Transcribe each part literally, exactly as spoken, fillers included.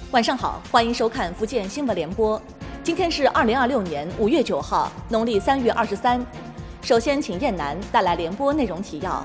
晚上好，欢迎收看福建新闻联播。今天是二零二六年五月九号，农历三月二十三。首先，请燕南带来联播内容提要。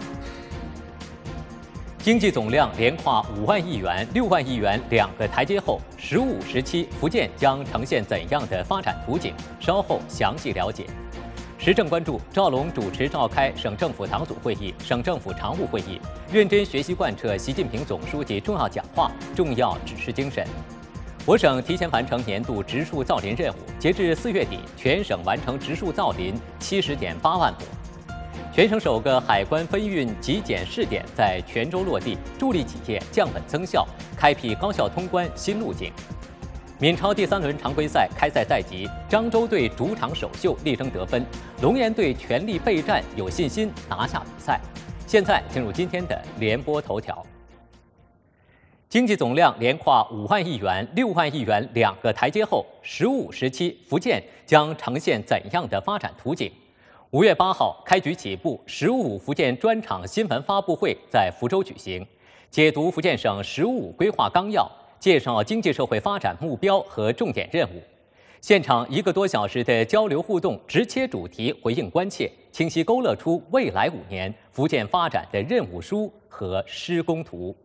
经济总量连跨五万亿元、六万亿元两个台阶后，“十五”时期福建将呈现怎样的发展图景？稍后详细了解。时政关注：赵龙主持召开省政府党组会议、省政府常务会议，认真学习贯彻习近平总书记重要讲话、重要指示精神。我省提前完成年度植树造林任务，截至四月底，全省完成植树造林七十点八万亩。全省首个海关分运集检试点在泉州落地，助力企业降本增效，开辟高效通关新路径。闽超第三轮常规赛开赛在即，漳州队主场首秀力争得分，龙岩队全力备战，有信心拿下比赛。现在进入今天的联播头条。经济总量连跨五万亿元、六万亿元两个台阶后，“十五”时期福建将呈现怎样的发展图景？五月八号开局起步，“十五”福建专场新闻发布会在福州举行，解读福建省“十五”规划纲要，介绍经济社会发展目标和重点任务。现场一个多小时的交流互动，直切主题，回应关切，清晰勾勒出未来五年福建发展的任务书和施工图。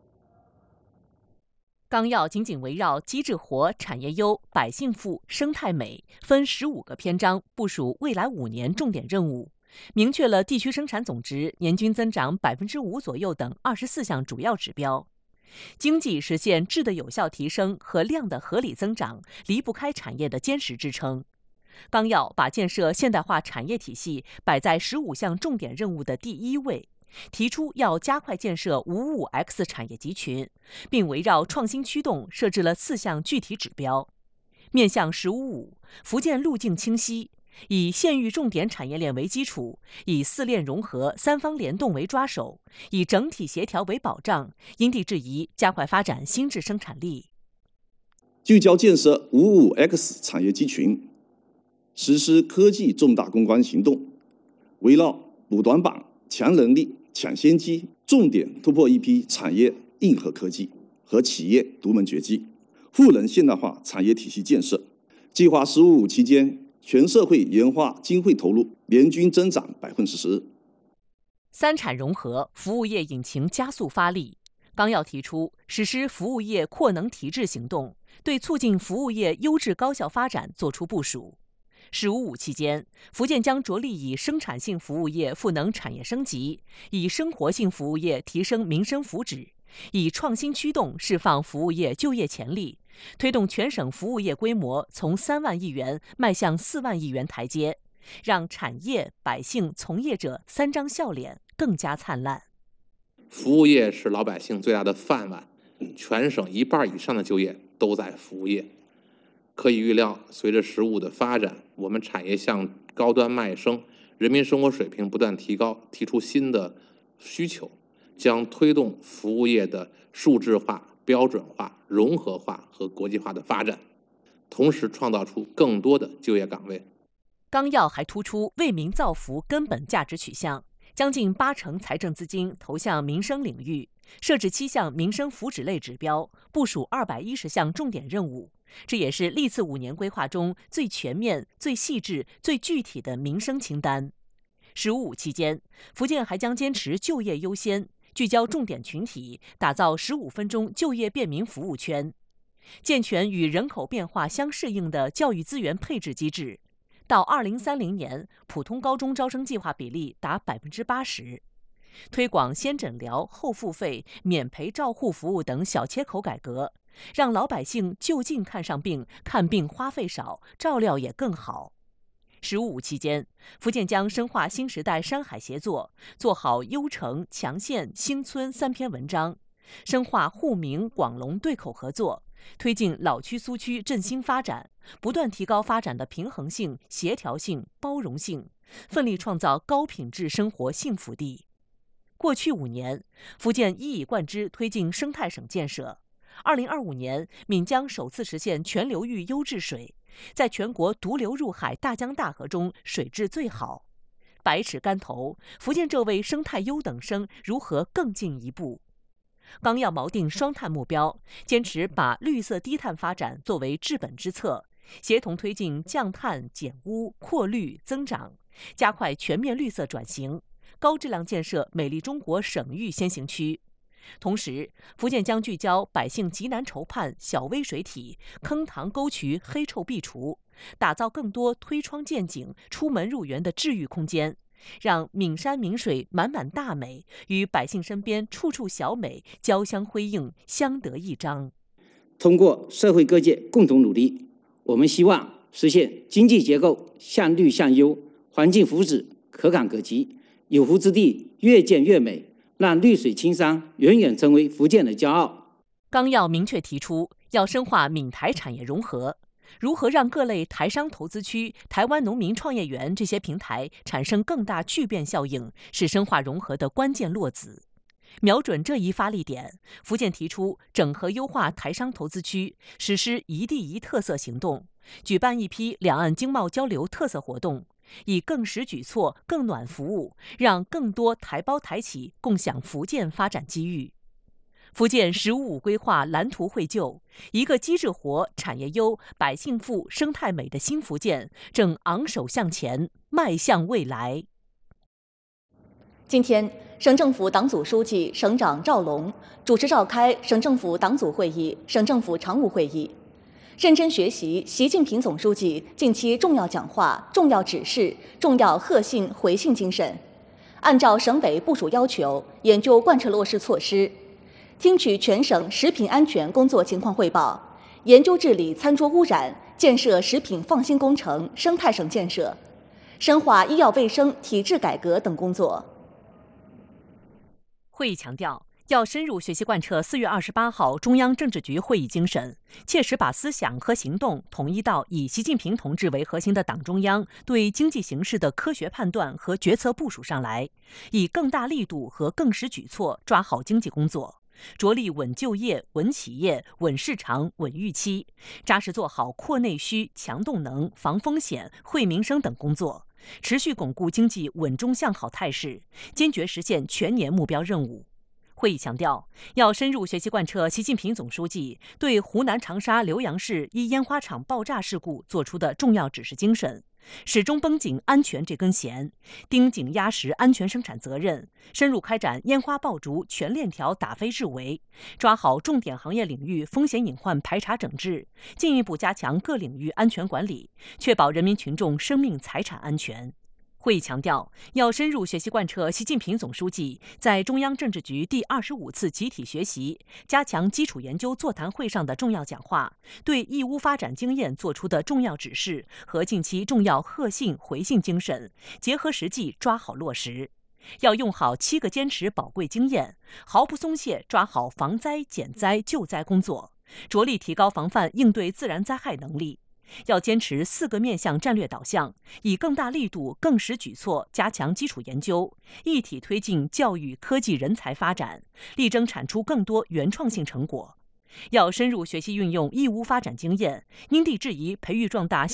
纲要紧紧围绕机制活、产业优、百姓富、生态美，分十五个篇章，部署未来五年重点任务，明确了地区生产总值年均增长百分之五左右等二十四项主要指标。经济实现质的有效提升和量的合理增长，离不开产业的坚实支撑。纲要把建设现代化产业体系摆在十五项重点任务的第一位。提出要加快建设“五五 X” 产业集群，并围绕创新驱动设置了四项具体指标。面向“十五五”，福建路径清晰，以县域重点产业链为基础，以四链融合、三方联动为抓手，以整体协调为保障，因地制宜加快发展新质生产力。 聚焦建设“五五 X” 产业集群，实施科技重大攻关行动，围绕补短板、强能力、抢先机，重点突破一批产业硬核科技和企业独门绝技，赋能现代化产业体系建设。计划“十五五”期间，全社会研发经费投入年均增长百分之十。 三产融合，服务业引擎加速发力。纲要提出实施服务业扩能提质行动，对促进服务业优质高效发展作出部署。“十五五”期间，福建将着力以生产性服务业赋能产业升级，以生活性服务业提升民生福祉，以创新驱动释放服务业就业潜力，推动全省服务业规模从三万亿元迈向四万亿元台阶，让产业、百姓、从业者三张笑脸更加灿烂。 服务业是老百姓最大的饭碗，全省一半以上的就业都在服务业。可以预料，随着“十五”的发展，我们产业向高端迈升，人民生活水平不断提高，提出新的需求，将推动服务业的数字化、标准化、融合化和国际化的发展，同时创造出更多的就业岗位。 纲要还突出为民造福根本价值取向，将近八成财政资金投向民生领域，设置七项民生福祉类指标，部署二百一十项重点任务。这也是历次五年规划中最全面、最细致、最具体的民生清单。“十五五”期间，福建还将坚持就业优先，聚焦重点群体，打造十五分钟就业便民服务圈，健全与人口变化相适应的教育资源配置机制。到二零三零年，普通高中招生计划比例达百分之八十。推广先诊疗后付费、免赔照护服务等小切口改革，让老百姓就近看上病，看病花费少，照料也更好。“十五五”期间，福建将深化新时代山海协作，做好优城、强县、新村三篇文章，深化沪闽广龙对口合作，推进老区苏区振兴发展，不断提高发展的平衡性、协调性、包容性，奋力创造高品质生活幸福地。过去五年，福建一以贯之推进生态省建设。二零二五年，闽江首次实现全流域优质水，在全国独流入海大江大河中水质最好。百尺竿头，福建这位生态优等生如何更进一步？ 纲要锚定双碳目标，坚持把绿色低碳发展作为治本之策，协同推进降碳、减污、扩绿、增长，加快全面绿色转型，高质量建设美丽中国省域先行区。同时，福建将聚焦百姓急难愁盼、小微水体、坑塘沟渠黑臭必除，打造更多推窗见景、出门入园的治愈空间，让岷山岷水满满大美与百姓身边处处小美交相辉映，相得益彰。 通过社会各界共同努力，我们希望实现经济结构向绿向优，环境福祉可感可及，有福之地越见越美，让绿水青山远远成为福建的骄傲。 纲要明确提出，要深化闽台产业融合，如何让各类台商投资区、台湾农民创业园这些平台产生更大聚变效应，是深化融合的关键落子。瞄准这一发力点，福建提出整合优化台商投资区，实施一地一特色行动，举办一批两岸经贸交流特色活动，以更实举措、更暖服务，让更多台胞台企共享福建发展机遇。福建“十五五”规划蓝图绘就，一个机智活、产业优、百姓富、生态美的新福建正昂首向前，迈向未来。 今天，省政府党组书记、省长赵龙主持召开省政府党组会议、省政府常务会议，认真学习习近平总书记近期重要讲话、重要指示、重要贺信回信精神，按照省委部署要求，研究贯彻落实措施，听取全省食品安全工作情况汇报，研究治理餐桌污染，建设食品放心工程、生态省建设，深化医药卫生体制改革等工作。 会议强调，要深入学习贯彻四月二十八号中央政治局会议精神，切实把思想和行动统一到以习近平同志为核心的党中央对经济形势的科学判断和决策部署上来，以更大力度和更实举措抓好经济工作，着力稳就业、稳企业、稳市场、稳预期，扎实做好扩内需、强动能、防风险、惠民生等工作，持续巩固经济稳中向好态势，坚决实现全年目标任务。会议强调，要深入学习贯彻习近平总书记对湖南长沙浏阳市一烟花厂爆炸事故作出的重要指示精神，始终绷紧安全这根弦，盯紧压实安全生产责任，深入开展烟花爆竹全链条打非治围，抓好重点行业领域风险隐患排查整治，进一步加强各领域安全管理，确保人民群众生命财产安全。会议强调，要深入学习贯彻习近平总书记在中央政治局第二十五次集体学习、加强基础研究座谈会上的重要讲话，对义乌发展经验作出的重要指示和近期重要贺信回信精神，结合实际抓好落实。要用好七个坚持宝贵经验，毫不松懈抓好防灾、减灾、救灾工作，着力提高防范应对自然灾害能力。要坚持四个面向战略导向，以更大力度、更实举措加强基础研究，一体推进教育、科技、人才发展，力争产出更多原创性成果。要深入学习运用义乌发展经验，因地制宜培育壮大